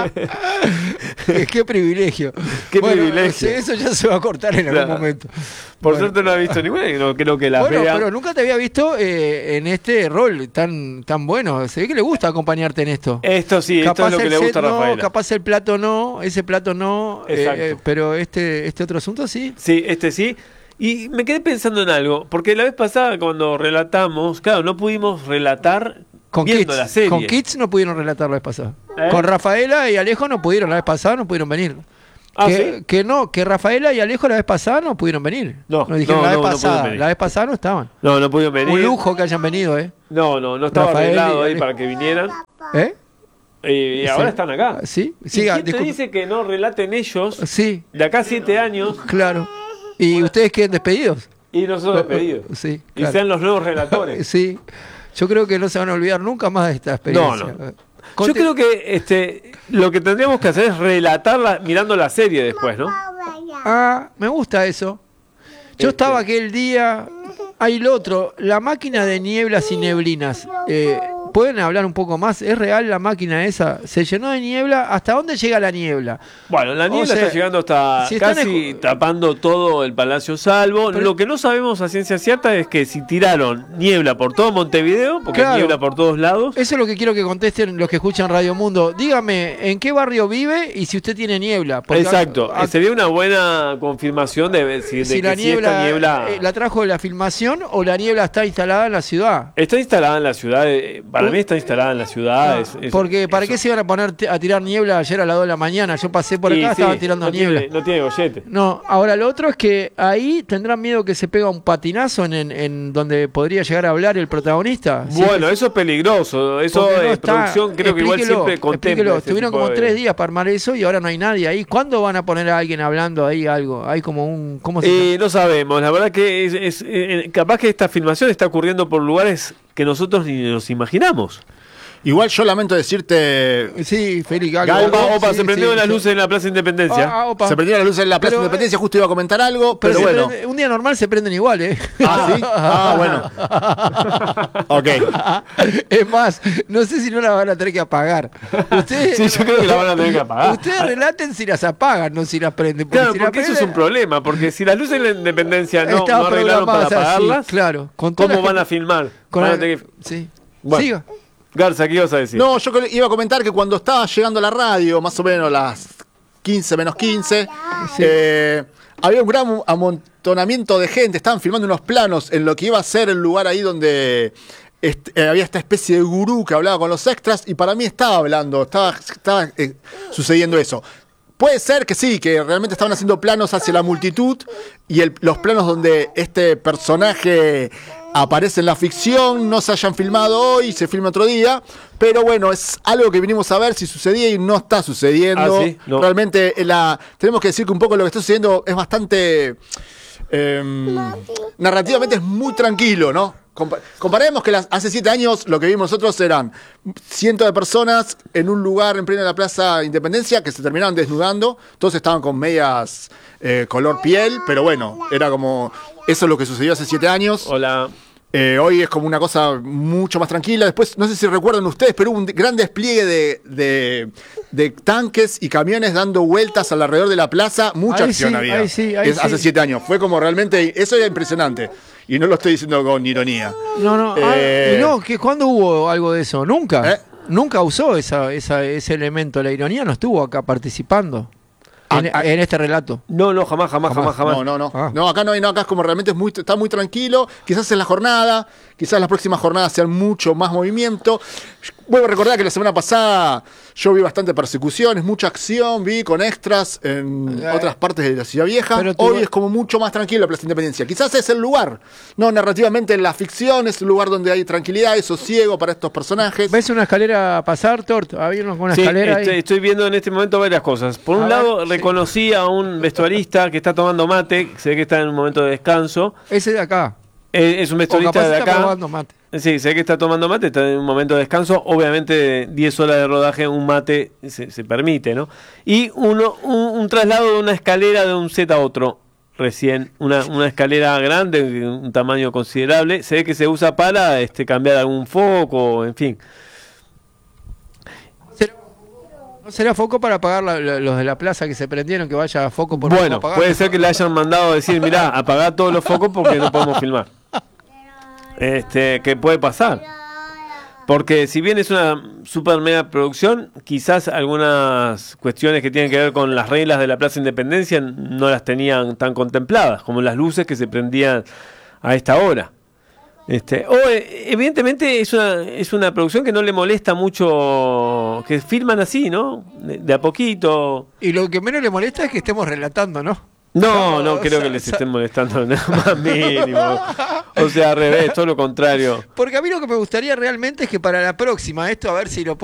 Speaker 2: Qué privilegio.
Speaker 1: Qué
Speaker 2: Bueno,
Speaker 1: privilegio.
Speaker 2: Eso ya se va a cortar en algún
Speaker 1: Claro.
Speaker 2: momento.
Speaker 1: Por
Speaker 2: Bueno.
Speaker 1: suerte no ha visto ninguna y no creo que la
Speaker 2: Bueno,
Speaker 1: vea.
Speaker 2: pero nunca te había visto en este rol tan bueno. Se ve que le gusta acompañarte en esto.
Speaker 1: Esto sí, esto es lo que
Speaker 2: el
Speaker 1: le gusta a
Speaker 2: set no,
Speaker 1: Rafaela.
Speaker 2: capaz el plato no, ese plato no,
Speaker 1: Exacto.
Speaker 2: pero este otro asunto sí.
Speaker 1: Sí, sí. Y me quedé pensando en algo, porque la vez pasada cuando relatamos, claro, no pudimos relatar
Speaker 2: Con
Speaker 1: viendo
Speaker 2: Kids,
Speaker 1: la serie.
Speaker 2: con Kids no pudieron relatar la vez pasada.
Speaker 1: ¿Eh?
Speaker 2: Con Rafaela y Alejo no pudieron la vez pasada, no pudieron venir.
Speaker 1: Ah,
Speaker 2: que,
Speaker 1: ¿sí?
Speaker 2: que Rafaela y Alejo la vez pasada no pudieron venir.
Speaker 1: No,
Speaker 2: Nos dijeron
Speaker 1: no,
Speaker 2: la vez
Speaker 1: no pudieron
Speaker 2: pasada.
Speaker 1: venir.
Speaker 2: La vez pasada no estaban.
Speaker 1: No pudieron venir.
Speaker 2: Un lujo que hayan venido, ¿eh?
Speaker 1: No estaba
Speaker 2: Rafael
Speaker 1: arreglado
Speaker 2: y
Speaker 1: ahí
Speaker 2: Alejo.
Speaker 1: para que vinieran.
Speaker 2: ¿Eh?
Speaker 1: Y ahora
Speaker 2: Sí.
Speaker 1: están acá.
Speaker 2: Sí,
Speaker 1: ¿Y
Speaker 2: siga,
Speaker 1: quién te
Speaker 2: disculpe.
Speaker 1: dice que no relaten ellos
Speaker 2: Sí,
Speaker 1: de acá 7 años
Speaker 2: claro. ¿Y ustedes queden despedidos?
Speaker 1: y nosotros despedidos?
Speaker 2: Sí,
Speaker 1: Y
Speaker 2: claro.
Speaker 1: sean los nuevos relatores.
Speaker 2: Sí. Yo creo que no se van a olvidar nunca más de esta experiencia.
Speaker 1: No. Yo creo que lo que tendríamos que hacer es relatarla mirando la serie después, ¿no?
Speaker 2: Ah, me gusta eso. Yo estaba aquel día. Hay el otro, la máquina de nieblas y neblinas. ¿Pueden hablar un poco más? ¿Es real la máquina esa? ¿Se llenó de niebla? ¿Hasta dónde llega la niebla?
Speaker 1: Bueno, la niebla
Speaker 2: sea,
Speaker 1: está llegando hasta
Speaker 2: si están
Speaker 1: casi tapando todo el Palacio Salvo.
Speaker 2: Pero-
Speaker 1: Lo que no sabemos a ciencia cierta es que si tiraron niebla por todo Montevideo, porque
Speaker 2: Claro.
Speaker 1: hay niebla por todos lados.
Speaker 2: Eso es lo que quiero que contesten los que escuchan Radio Mundo. Dígame, ¿en qué barrio vive y si usted tiene niebla? Porque
Speaker 1: Exacto, sería una buena confirmación de ver si, de
Speaker 2: si
Speaker 1: que
Speaker 2: la
Speaker 1: si esta
Speaker 2: niebla,
Speaker 1: niebla
Speaker 2: la trajo de la filmación o la niebla está instalada en la ciudad.
Speaker 1: está instalada en la ciudad. Para mí está instalada en la ciudad.
Speaker 2: Porque ¿para qué se iban a poner a tirar niebla ayer a las 2 de la mañana? Yo pasé por
Speaker 1: Y
Speaker 2: acá,
Speaker 1: sí,
Speaker 2: estaban tirando
Speaker 1: no
Speaker 2: niebla.
Speaker 1: no tiene gollete.
Speaker 2: No, ahora lo otro es que ahí tendrán miedo que se pega un patinazo en donde podría llegar a hablar el protagonista. ¿Sí?
Speaker 1: Bueno, eso es peligroso. Eso
Speaker 2: Porque no
Speaker 1: es
Speaker 2: está-
Speaker 1: producción, creo que igual
Speaker 2: explíquelo,
Speaker 1: siempre contempla.
Speaker 2: explíquelo.
Speaker 1: ese
Speaker 2: Estuvieron
Speaker 1: tipo
Speaker 2: como
Speaker 1: de-
Speaker 2: 3 días para armar eso y ahora no hay nadie ahí. ¿Cuándo van a poner a alguien hablando ahí algo? Hay como un... ¿Cómo se llama?
Speaker 1: No sabemos, la verdad que capaz que esta filmación está ocurriendo por lugares que nosotros ni nos imaginamos.
Speaker 3: Igual yo lamento decirte.
Speaker 2: Sí, Félix, algo.
Speaker 1: Opa,
Speaker 2: Sí,
Speaker 1: se prendieron
Speaker 2: sí,
Speaker 1: las
Speaker 2: sí.
Speaker 1: luces en la Plaza Independencia.
Speaker 2: Opa.
Speaker 3: Se prendieron las luces en la Plaza
Speaker 2: Pero,
Speaker 3: Independencia, justo iba a comentar algo, pero
Speaker 2: se
Speaker 3: bueno.
Speaker 2: prende- un día normal se prenden igual, ¿eh?
Speaker 3: Ah, sí. Ah, bueno. Ok.
Speaker 2: Es más, no sé si no la van a tener que apagar. Ustedes,
Speaker 1: Sí, yo creo que la van a tener que apagar.
Speaker 2: Ustedes relaten si las apagan, no si las prenden.
Speaker 1: Claro,
Speaker 2: si las
Speaker 1: porque eso es
Speaker 2: prenden,
Speaker 1: un problema, porque si las luces de la Independencia no
Speaker 2: Estaba
Speaker 1: arreglaron para
Speaker 2: programadas así,
Speaker 1: apagarlas,
Speaker 2: claro. Con toda
Speaker 1: ¿cómo
Speaker 2: la
Speaker 1: van a
Speaker 2: gente-
Speaker 1: filmar?
Speaker 2: con
Speaker 1: Van a
Speaker 2: la-
Speaker 1: tener que-
Speaker 2: Sí.
Speaker 1: Bueno.
Speaker 2: Siga.
Speaker 1: Garza, ¿qué ibas a decir?
Speaker 3: No, yo iba a comentar que cuando estaba llegando a la radio, más o menos las 15 menos 15,
Speaker 2: Sí.
Speaker 3: había un gran amontonamiento de gente. Estaban filmando unos planos en lo que iba a ser el lugar ahí donde había esta especie de gurú que hablaba con los extras y para mí estaba sucediendo eso. puede ser que sí, que realmente estaban haciendo planos hacia la multitud y los planos donde este personaje aparece en la ficción no se hayan filmado hoy, se filma otro día, pero bueno, es algo que vinimos a ver si sucedía y no está sucediendo.
Speaker 1: ¿Sí? No.
Speaker 3: Realmente tenemos que decir que un poco lo que está sucediendo es bastante narrativamente es muy tranquilo, ¿no? Comparemos que hace 7 años lo que vimos nosotros eran cientos de personas en un lugar en plena de la Plaza Independencia que se terminaban desnudando, todos estaban con medias color piel, pero bueno, era como eso es lo que sucedió hace 7 años.
Speaker 1: Hola.
Speaker 3: Hoy es como una cosa mucho más tranquila. Después, no sé si recuerdan ustedes, pero hubo un gran despliegue de tanques y camiones dando vueltas alrededor de la plaza. Mucha acción había. Hace 7 años. Fue como realmente, eso era impresionante. Y no lo estoy diciendo con ironía.
Speaker 2: No. ¿Cuándo hubo algo de eso? Nunca. Nunca usó ese elemento. La ironía no estuvo acá participando. En este relato.
Speaker 1: No, jamás.
Speaker 3: No. No, acá no hay nada, acá es como realmente está muy tranquilo. Quizás en la jornada, quizás las próximas jornadas sean mucho más movimiento. Vuelvo a recordar que la semana pasada yo vi bastante persecuciones, mucha acción, vi con extras en otras partes de la Ciudad Vieja. Pero hoy es como mucho más tranquilo la Plaza Independencia. Quizás es el lugar. No, narrativamente en la ficción es el lugar donde hay tranquilidad y sosiego para estos personajes.
Speaker 2: ¿Ves una escalera pasar, Tort? ¿Había una escalera ahí?
Speaker 1: Estoy viendo en este momento varias cosas. Por un lado, reconocí a un vestuarista que está tomando mate, se ve que está en un momento de descanso.
Speaker 2: Ese de acá.
Speaker 1: Es un vestuarista de acá.
Speaker 2: Está tomando mate.
Speaker 1: Sí, sé que está tomando mate, está en un momento de descanso. Obviamente, 10 horas de rodaje, un mate se permite, ¿no? Y un traslado de una escalera de un set a otro. Recién, una escalera grande, un tamaño considerable. Se ve que se usa para cambiar algún foco, en fin.
Speaker 2: ¿No será foco para apagar los de la plaza que se prendieron, que vaya a foco por
Speaker 1: Bueno, puede ser que le hayan mandado a decir, mirá, apagá todos los focos porque no podemos filmar. Que puede pasar. Porque si bien es una super mega producción, quizás algunas cuestiones que tienen que ver con las reglas de la Plaza Independencia no las tenían tan contempladas, como las luces que se prendían a esta hora. Evidentemente es una producción que no le molesta mucho que filman así, ¿no? De a poquito.
Speaker 2: Y lo que menos le molesta es que estemos relatando, ¿no?
Speaker 1: No creo que les estén molestando nada más mínimo. O sea, al revés, todo lo contrario.
Speaker 2: Porque a mí lo que me gustaría realmente es que para la próxima, esto a ver si lo